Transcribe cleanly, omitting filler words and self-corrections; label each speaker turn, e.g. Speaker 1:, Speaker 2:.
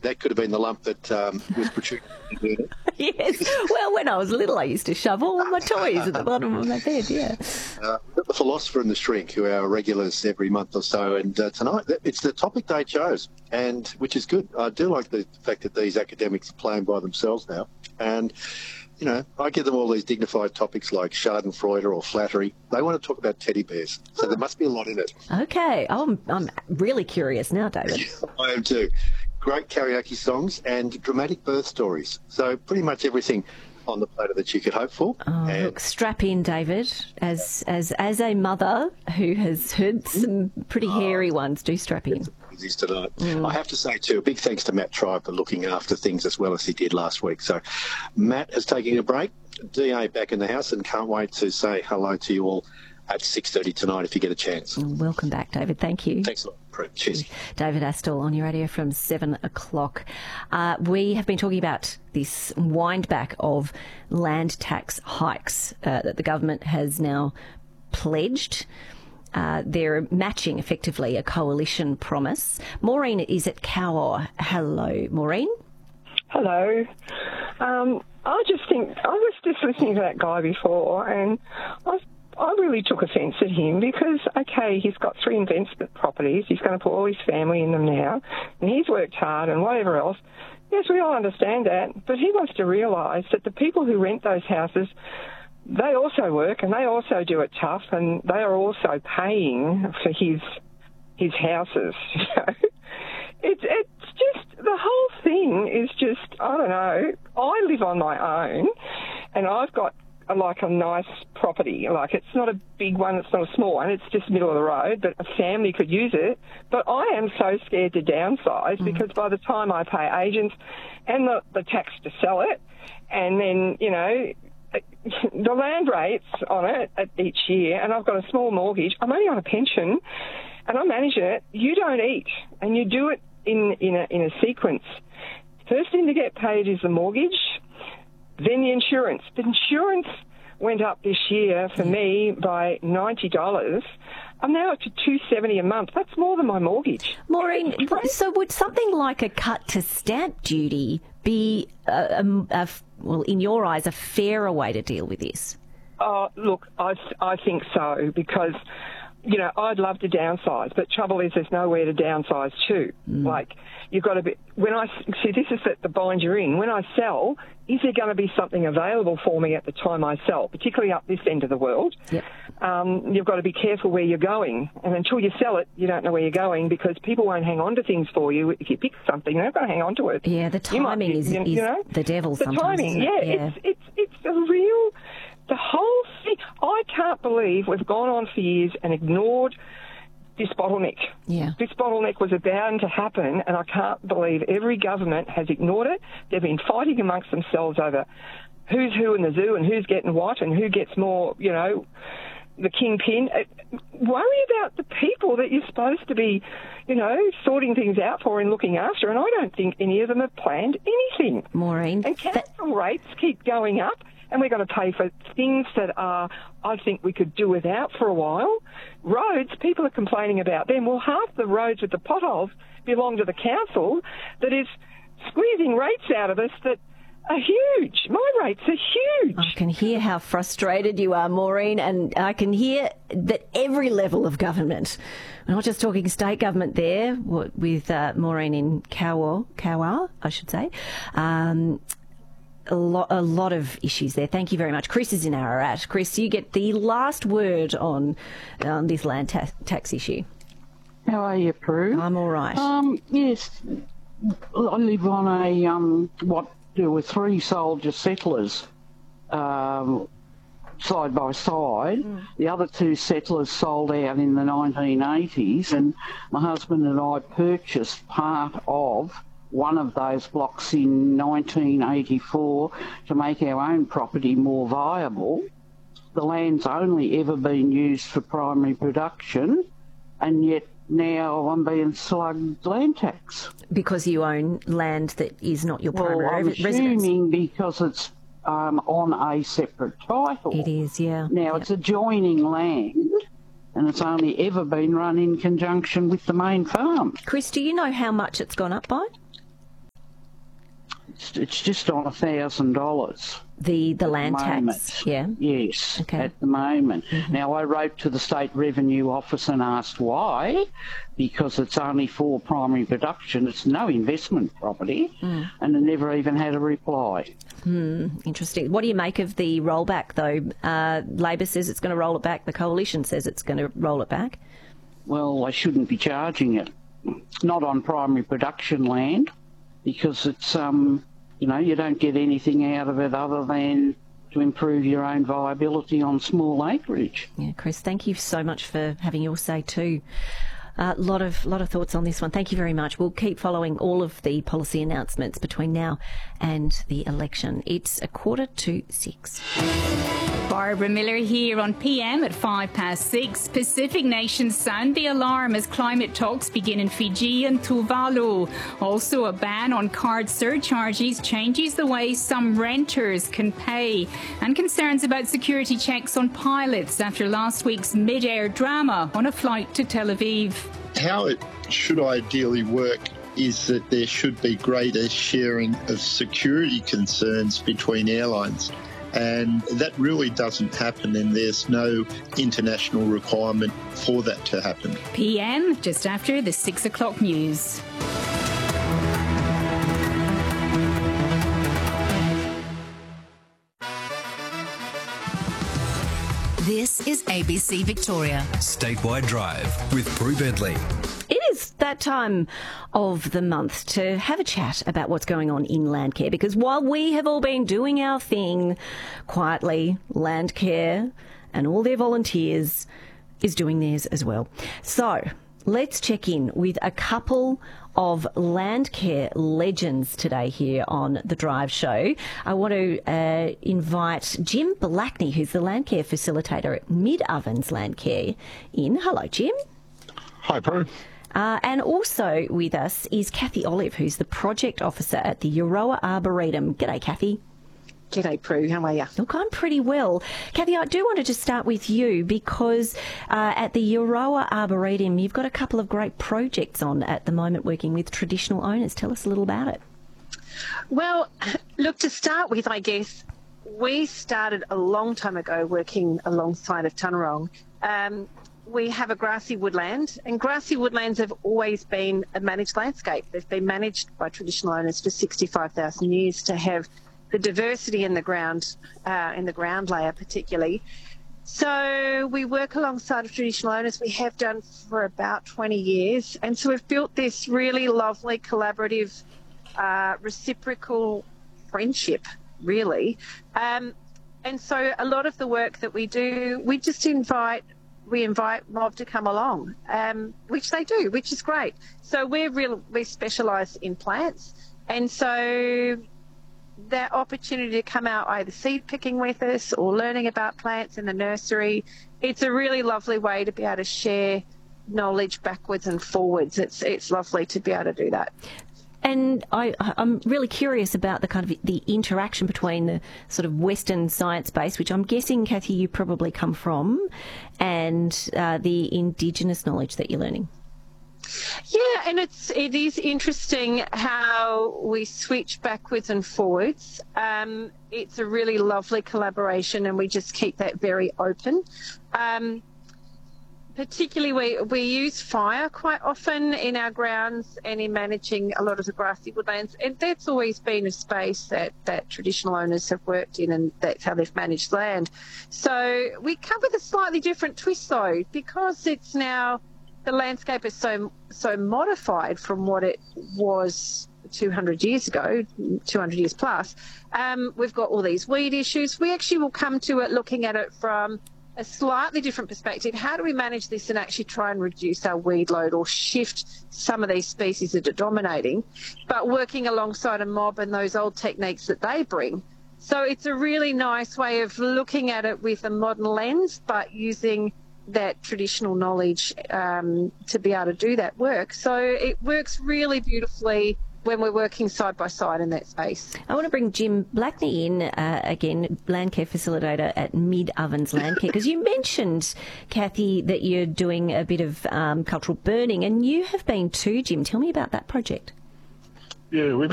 Speaker 1: that could have been the lump that was protruding.
Speaker 2: Yes. Well, when I was little, I used to shove all my toys at the bottom of my bed, yeah.
Speaker 1: We've got the Philosopher and the Shrink, who are our regulars every month or so, and tonight it's the topic they chose, and which is good. I do like the fact that these academics are playing by themselves now, and you know, I give them all these dignified topics like schadenfreude or flattery. They want to talk about teddy bears, so there must be a lot in it.
Speaker 2: Okay. I'm really curious now, David.
Speaker 1: I am too. Great karaoke songs and dramatic birth stories. So pretty much everything on the platter that you could hope for.
Speaker 2: Oh, look, strap in, David. As a mother who has heard some pretty hairy ones, do strap in.
Speaker 1: Tonight. I have to say too, a big thanks to Matt Tribe for looking after things as well as he did last week. So Matt is taking a break. DA back in the house, and can't wait to say hello to you all at 6:30 tonight if you get a chance.
Speaker 2: Welcome back, David. Thank you.
Speaker 1: Thanks a lot. Cheers.
Speaker 2: David Astle on your radio from 7 o'clock. We have been talking about this wind back of land tax hikes that the government has now pledged. They're matching effectively a coalition promise. Maureen is at Cowor. Hello, Maureen.
Speaker 3: Hello. I just think I was just listening to that guy before, and I really took offence at him because, okay, he's got 3 investment properties. He's going to put all his family in them now, and he's worked hard and whatever else. Yes, we all understand that, but he wants to realise that the people who rent those houses, they also work and they also do it tough, and they are also paying for his houses. You know? It's just, the whole thing is just, I don't know. I live on my own, and I've got a nice property. Like, it's not a big one, it's not a small one, it's just middle of the road, but a family could use it. But I am so scared to downsize because by the time I pay agents and the tax to sell it, and then, you know, the land rates on it each year, and I've got a small mortgage, I'm only on a pension, and I manage it. You don't eat, and you do it in a sequence. First thing to get paid is the mortgage, then the insurance. The insurance went up this year for me by $90. I'm now up to $270 a month. That's more than my mortgage.
Speaker 2: Maureen, so would something like a cut to stamp duty be, well, in your eyes, a fairer way to deal with this?
Speaker 3: Look, I think so, because, you know, I'd love to downsize, but trouble is there's nowhere to downsize to. Like, you've got to be, this is the bind you're in. When I sell, is there going to be something available for me at the time I sell, particularly up this end of the world?
Speaker 2: Yep.
Speaker 3: You've got to be careful where you're going. And until you sell it, you don't know where you're going, because people won't hang on to things for you. If you pick something, they're not going to hang on to it.
Speaker 2: Yeah, the timing is the devil sometimes.
Speaker 3: The timing,
Speaker 2: yeah.
Speaker 3: It's a real... The whole thing, I can't believe we've gone on for years and ignored this bottleneck.
Speaker 2: Yeah.
Speaker 3: This bottleneck was bound to happen, and I can't believe every government has ignored it. They've been fighting amongst themselves over who's who in the zoo and who's getting what and who gets more, you know, the kingpin. Worry about the people that you're supposed to be, you know, sorting things out for and looking after, and I don't think any of them have planned anything.
Speaker 2: Maureen.
Speaker 3: And council rates keep going up. And we're going to pay for things that I think we could do without for a while. Roads, people are complaining about them. Well, half the roads with the potholes belong to the council that is squeezing rates out of us that are huge. My rates are huge.
Speaker 2: I can hear how frustrated you are, Maureen, and I can hear that every level of government, we're not just talking state government there, with Maureen in Cowor, I should say, a lot of issues there. Thank you very much. Chris is in Ararat. Chris, you get the last word on this land tax issue.
Speaker 4: How are you, Prue?
Speaker 2: I'm all right.
Speaker 4: Yes, I live on a there were 3 soldier settlers side by side. The other 2 settlers sold out in the 1980s, and my husband and I purchased part of one of those blocks in 1984 to make our own property more viable. The land's only ever been used for primary production, and yet now I'm being slugged land tax.
Speaker 2: Because you own land that is not your primary residence?
Speaker 4: Well, I'm assuming because it's on a separate title.
Speaker 2: It is, yeah.
Speaker 4: Now, it's adjoining land, and it's only ever been run in conjunction with the main farm.
Speaker 2: Chris, do you know how much it's gone up by?
Speaker 4: it's just on $1,000.
Speaker 2: The land tax,
Speaker 4: moment.
Speaker 2: yeah?
Speaker 4: Yes,
Speaker 2: Okay.
Speaker 4: at the moment. Now, I wrote to the State Revenue Office and asked why, because it's only for primary production. It's no investment property, and I never even had a reply.
Speaker 2: Interesting. What do you make of the rollback, though? Labor says it's going to roll it back. The Coalition says it's going to roll it back.
Speaker 4: Well, they shouldn't be charging it. Not on primary production land, because it's, you don't get anything out of it other than to improve your own viability on small acreage.
Speaker 2: Yeah, Chris, thank you so much for having your say too. A lot of thoughts on this one. Thank you very much. We'll keep following all of the policy announcements between now and the election. It's 5:45.
Speaker 5: Barbara Miller here on PM at 6:05. Pacific nations sound the alarm as climate talks begin in Fiji and Tuvalu. Also, a ban on card surcharges changes the way some renters can pay. And concerns about security checks on pilots after last week's mid-air drama on a flight to Tel Aviv.
Speaker 6: How it should ideally work is that there should be greater sharing of security concerns between airlines. And that really doesn't happen, and there's no international requirement for that to happen.
Speaker 5: PM, just after the 6 o'clock news.
Speaker 7: This is ABC Victoria.
Speaker 8: Statewide Drive with Prue Bentley.
Speaker 2: It is that time of the month to have a chat about what's going on in Landcare, because while we have all been doing our thing quietly, Landcare and all their volunteers is doing theirs as well. So let's check in with a couple of Landcare legends today here on The Drive Show. I want to invite Jim Blackney, who's the Landcare facilitator at Mid-Ovens Landcare, in. Hello, Jim.
Speaker 9: Hi, Prue.
Speaker 2: And also with us is Kathy Olive, who's the project officer at the Euroa Arboretum. G'day, Kathy.
Speaker 10: G'day, Prue. How are you?
Speaker 2: Look, I'm pretty well. Kathy, I do want to just start with you because at the Euroa Arboretum, you've got a couple of great projects on at the moment working with traditional owners. Tell us a little about it.
Speaker 10: Well, look, to start with, I guess, we started a long time ago working alongside of Tanarong. We have a grassy woodland, and grassy woodlands have always been a managed landscape. They've been managed by traditional owners for 65,000 years to have the diversity in the ground layer particularly. So we work alongside of traditional owners. We have done for about 20 years. And so we've built this really lovely collaborative, reciprocal friendship, really. And so a lot of the work that we do, we invite mob to come along, which they do, which is great. So we specialise in plants. And so that opportunity to come out either seed picking with us or learning about plants in the nursery, it's a really lovely way to be able to share knowledge backwards and forwards. It's lovely to be able to do that.
Speaker 2: And I'm really curious about the kind of the interaction between the sort of Western science base, which I'm guessing, Kathy, you probably come from, and the Indigenous knowledge that you're learning.
Speaker 10: Yeah, and it is interesting how we switch backwards and forwards. It's a really lovely collaboration, and we just keep that very open. Particularly, we use fire quite often in our grounds and in managing a lot of the grassy woodlands, and that's always been a space that traditional owners have worked in, and that's how they've managed land. So we come with a slightly different twist, though, because it's now the landscape is so modified from what it was 200 years ago, 200 years plus. We've got all these weed issues. We actually will come to it looking at it from a slightly different perspective. How do we manage this and actually try and reduce our weed load or shift some of these species that are dominating, but working alongside a mob and those old techniques that they bring. So it's a really nice way of looking at it with a modern lens, but using that traditional knowledge to be able to do that work. So it works really beautifully when we're working side by side in that space. I
Speaker 2: want to bring Jim Blackney in again, Landcare facilitator at Mid-Ovens Landcare, because you mentioned, Kathy, that you're doing a bit of cultural burning, and you have been too, Jim. Tell me about that project.
Speaker 9: Yeah, we've